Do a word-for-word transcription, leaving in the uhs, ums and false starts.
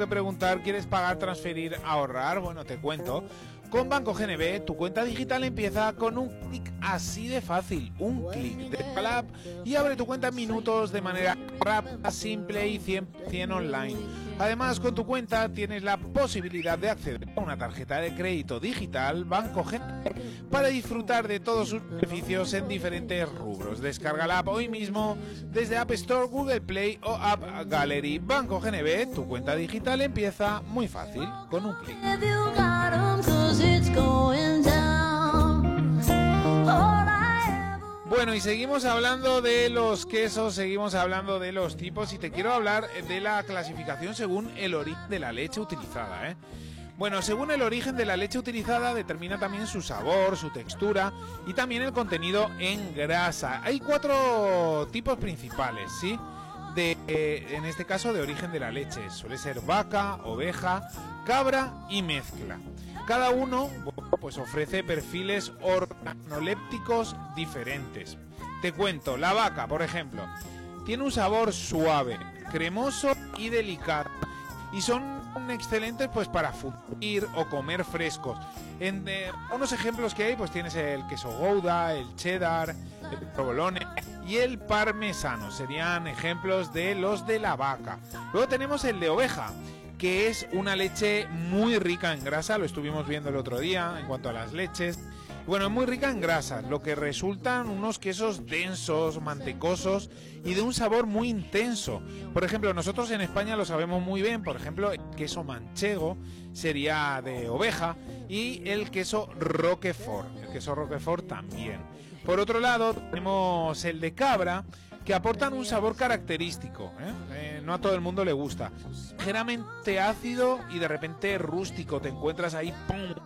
de preguntar, ¿quieres pagar, transferir, ahorrar? Bueno, te cuento. Con Banco G N B, tu cuenta digital empieza con un clic así de fácil. Un clic de la app y abre tu cuenta en minutos de manera rápida, simple y cien por cien online. Además, con tu cuenta tienes la posibilidad de acceder a una tarjeta de crédito digital Banco G N B para disfrutar de todos sus beneficios en diferentes rubros. Descarga la app hoy mismo desde App Store, Google Play o App Gallery. Banco G N B, tu cuenta digital empieza muy fácil, con un clic. Bueno, y seguimos hablando de los quesos, seguimos hablando de los tipos y te quiero hablar de la clasificación según el origen de la leche utilizada, ¿eh? Bueno, según el origen de la leche utilizada determina también su sabor, su textura y también el contenido en grasa. Hay cuatro tipos principales, ¿sí? De, eh, en este caso de origen de la leche. Suele ser vaca, oveja, cabra y mezcla. Cada uno pues ofrece perfiles organolépticos diferentes. Te cuento, la vaca, por ejemplo, tiene un sabor suave, cremoso y delicado. Y son excelentes pues para fundir o comer frescos. En eh, unos ejemplos que hay, pues tienes el queso Gouda, el cheddar, el provolone y el parmesano. Serían ejemplos de los de la vaca. Luego tenemos el de oveja, que es una leche muy rica en grasa, lo estuvimos viendo el otro día en cuanto a las leches. Bueno, es muy rica en grasa, lo que resultan unos quesos densos, mantecosos y de un sabor muy intenso. Por ejemplo, nosotros en España lo sabemos muy bien, por ejemplo, el queso manchego sería de oveja y el queso Roquefort, el queso Roquefort también. Por otro lado, tenemos el de cabra, que aportan un sabor característico, ¿eh? Eh, no a todo el mundo le gusta. Ligeramente ácido y de repente rústico, te encuentras ahí, ¡pum!,